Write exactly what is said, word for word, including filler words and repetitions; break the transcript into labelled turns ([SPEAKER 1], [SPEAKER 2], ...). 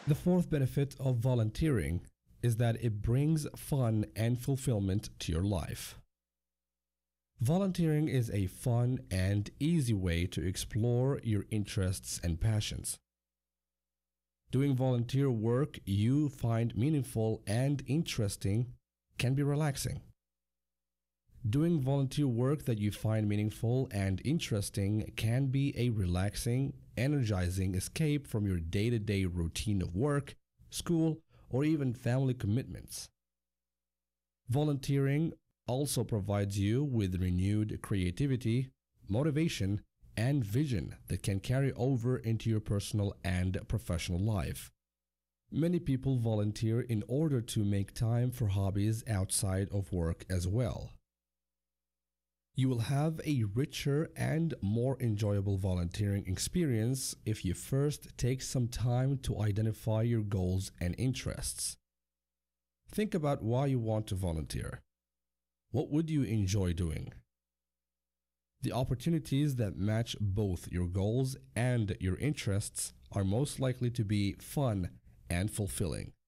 [SPEAKER 1] The fourth benefit of volunteering is that it brings fun and fulfillment to your life. Volunteering is a fun and easy way to explore your interests and passions. Doing volunteer work you find meaningful and interesting can be relaxing. Doing volunteer work that you find meaningful and interesting can be a relaxing, energizing escape from your day-to-day routine of work, school, or even family commitments. Volunteering also provides you with renewed creativity, motivation, and vision that can carry over into your personal and professional life. Many people volunteer in order to make time for hobbies outside of work as well. You will have a richer and more enjoyable volunteering experience if you first take some time to identify your goals and interests. Think about why you want to volunteer. What would you enjoy doing? The opportunities that match both your goals and your interests are most likely to be fun and fulfilling.